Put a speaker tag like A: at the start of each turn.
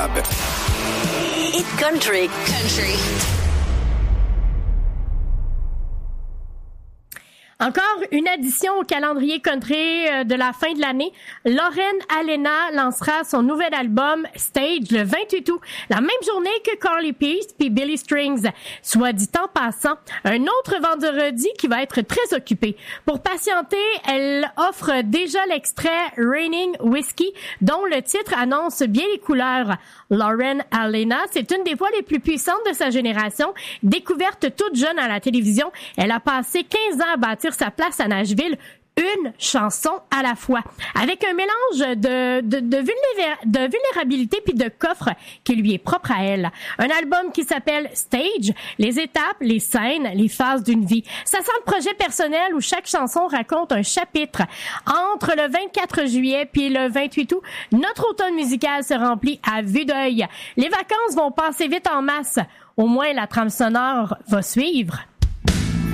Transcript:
A: club.
B: Hit country. Country.
C: Encore une addition au calendrier country de la fin de l'année. Lauren Alena lancera son nouvel album Stage le 28 août, la même journée que Carly Pearce puis Billy Strings. Soit dit en passant, un autre vendredi qui va être très occupé. Pour patienter, elle offre déjà l'extrait Raining Whiskey, dont le titre annonce bien les couleurs. Lauren Alena, c'est une des voix les plus puissantes de sa génération. Découverte toute jeune à la télévision, elle a passé 15 ans à bâtir sa place à Nashville, une chanson à la fois, avec un mélange de vulnérabilité puis de coffre qui lui est propre à elle. Un album qui s'appelle Stage, les étapes, les scènes, les phases d'une vie. Ça sent le projet personnel où chaque chanson raconte un chapitre. Entre le 24 juillet puis le 28 août, notre automne musical se remplit à vue d'œil. Les vacances vont passer vite en masse. Au moins, la trame sonore va suivre.